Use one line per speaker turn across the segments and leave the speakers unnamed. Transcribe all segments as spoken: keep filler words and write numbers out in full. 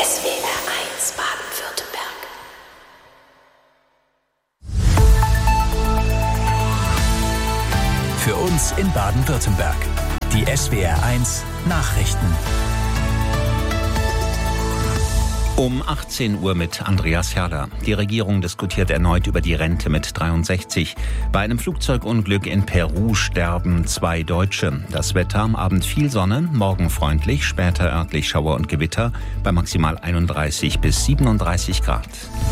S W R eins Baden-Württemberg.
Für uns in Baden-Württemberg. Die S W R eins Nachrichten.
Um achtzehn Uhr mit Andreas Herrler. Die Regierung diskutiert erneut über die Rente mit dreiundsechzig. Bei einem Flugzeugunglück in Peru sterben zwei Deutsche. Das Wetter am Abend viel Sonne, morgen freundlich, später örtlich Schauer und Gewitter bei maximal einunddreißig bis siebenunddreißig Grad.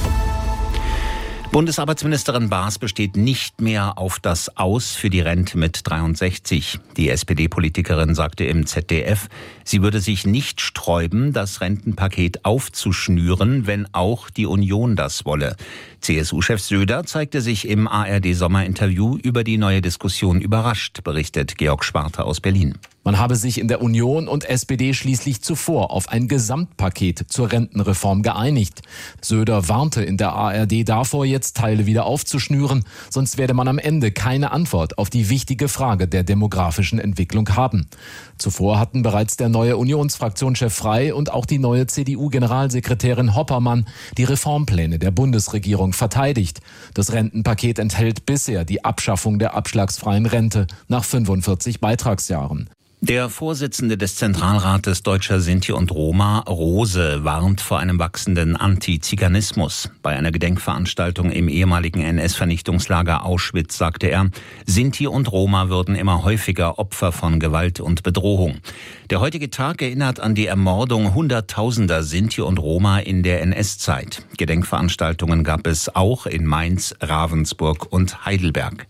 Bundesarbeitsministerin Baas besteht nicht mehr auf das Aus für die Rente mit dreiundsechzig. Die S P D-Politikerin sagte im Z D F, sie würde sich nicht sträuben, das Rentenpaket aufzuschnüren, wenn auch die Union das wolle. C S U-Chef Söder zeigte sich im A R D-Sommerinterview über die neue Diskussion überrascht, berichtet Georg Schwarte aus Berlin.
Man habe sich in der Union und S P D schließlich zuvor auf ein Gesamtpaket zur Rentenreform geeinigt. Söder warnte in der A R D davor, jetzt Teile wieder aufzuschnüren, sonst werde man am Ende keine Antwort auf die wichtige Frage der demografischen Entwicklung haben. Zuvor hatten bereits der neue Unionsfraktionschef Frey und auch die neue C D U-Generalsekretärin Hoppermann die Reformpläne der Bundesregierung verteidigt. Das Rentenpaket enthält bisher die Abschaffung der abschlagsfreien Rente nach fünfundvierzig Beitragsjahren.
Der Vorsitzende des Zentralrates Deutscher Sinti und Roma, Rose, warnt vor einem wachsenden Antiziganismus. Bei einer Gedenkveranstaltung im ehemaligen N S-Vernichtungslager Auschwitz sagte er, Sinti und Roma würden immer häufiger Opfer von Gewalt und Bedrohung. Der heutige Tag erinnert an die Ermordung hunderttausender Sinti und Roma in der N S-Zeit. Gedenkveranstaltungen gab es auch in Mainz, Ravensburg und Heidelberg.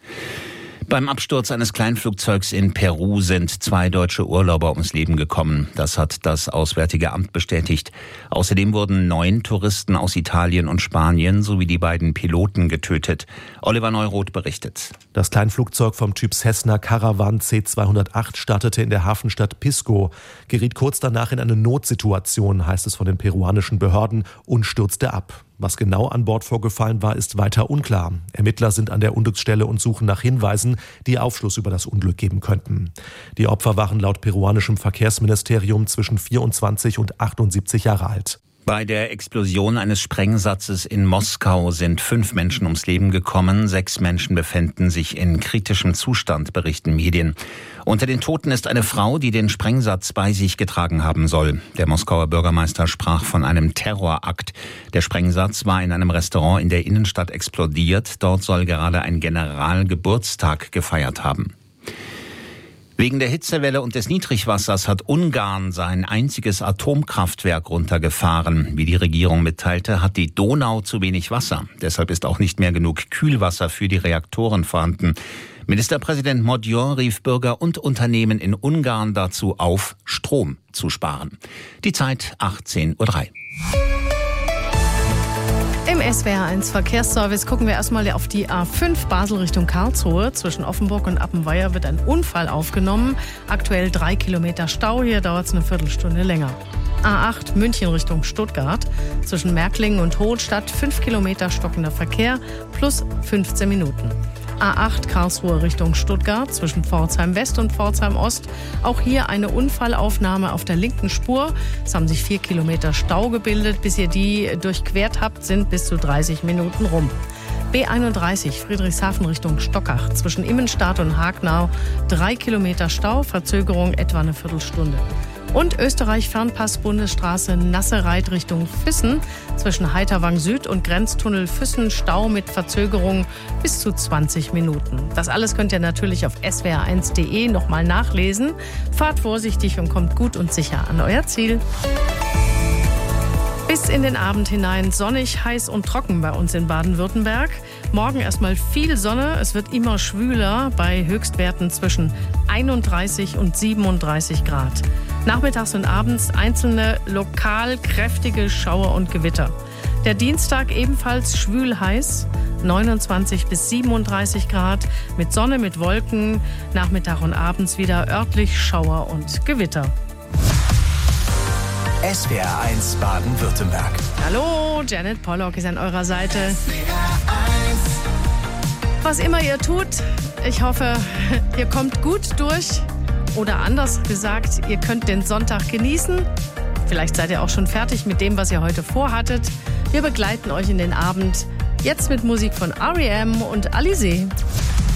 Beim Absturz eines Kleinflugzeugs in Peru sind zwei deutsche Urlauber ums Leben gekommen. Das hat das Auswärtige Amt bestätigt. Außerdem wurden neun Touristen aus Italien und Spanien sowie die beiden Piloten getötet. Oliver Neuroth berichtet.
Das Kleinflugzeug vom Typ Cessna Caravan C zweihundertacht startete in der Hafenstadt Pisco, geriet kurz danach in eine Notsituation, heißt es von den peruanischen Behörden, und stürzte ab. Was genau an Bord vorgefallen war, ist weiter unklar. Ermittler sind an der Unglücksstelle und suchen nach Hinweisen, die Aufschluss über das Unglück geben könnten. Die Opfer waren laut peruanischem Verkehrsministerium zwischen vierundzwanzig und achtundsiebzig Jahre alt.
Bei der Explosion eines Sprengsatzes in Moskau sind fünf Menschen ums Leben gekommen. Sechs Menschen befinden sich in kritischem Zustand, berichten Medien. Unter den Toten ist eine Frau, die den Sprengsatz bei sich getragen haben soll. Der Moskauer Bürgermeister sprach von einem Terrorakt. Der Sprengsatz war in einem Restaurant in der Innenstadt explodiert. Dort soll gerade ein General Geburtstag gefeiert haben. Wegen der Hitzewelle und des Niedrigwassers hat Ungarn sein einziges Atomkraftwerk runtergefahren. Wie die Regierung mitteilte, hat die Donau zu wenig Wasser. Deshalb ist auch nicht mehr genug Kühlwasser für die Reaktoren vorhanden. Ministerpräsident Magyar rief Bürger und Unternehmen in Ungarn dazu auf, Strom zu sparen. Die Zeit achtzehn Uhr drei.
Im S W R eins Verkehrsservice gucken wir erstmal auf die A fünf Basel Richtung Karlsruhe. Zwischen Offenburg und Appenweier wird ein Unfall aufgenommen. Aktuell drei Kilometer Stau, hier dauert es eine Viertelstunde länger. A acht München Richtung Stuttgart. Zwischen Märklingen und Hohenstadt fünf Kilometer stockender Verkehr plus fünfzehn Minuten. A acht Karlsruhe Richtung Stuttgart zwischen Pforzheim West und Pforzheim Ost. Auch hier eine Unfallaufnahme auf der linken Spur. Es haben sich vier Kilometer Stau gebildet. Bis ihr die durchquert habt, sind bis zu dreißig Minuten rum. B einunddreißig Friedrichshafen Richtung Stockach. Zwischen Immenstadt und Hagnau drei Kilometer Stau, Verzögerung etwa eine Viertelstunde. Und Österreich-Fernpass-Bundesstraße Nassereit Richtung Füssen. Zwischen Heiterwang Süd und Grenztunnel Füssen Stau mit Verzögerung bis zu zwanzig Minuten. Das alles könnt ihr natürlich auf S W R eins punkt de nochmal nachlesen. Fahrt vorsichtig und kommt gut und sicher an euer Ziel. Bis in den Abend hinein sonnig, heiß und trocken bei uns in Baden-Württemberg. Morgen erstmal viel Sonne, es wird immer schwüler bei Höchstwerten zwischen einunddreißig und siebenunddreißig Grad. Nachmittags und abends einzelne lokal kräftige Schauer und Gewitter. Der Dienstag ebenfalls schwül heiß, neunundzwanzig bis siebenunddreißig Grad, mit Sonne, mit Wolken, Nachmittag und abends wieder örtlich Schauer und Gewitter.
S W R eins Baden-Württemberg.
Hallo, Janet Pollock ist an eurer Seite. Was immer ihr tut, ich hoffe, ihr kommt gut durch. Oder anders gesagt, ihr könnt den Sonntag genießen Vielleicht seid ihr auch schon fertig mit dem, was ihr heute vorhattet. Wir begleiten euch in den Abend. Jetzt mit Musik von R E M und Alizé.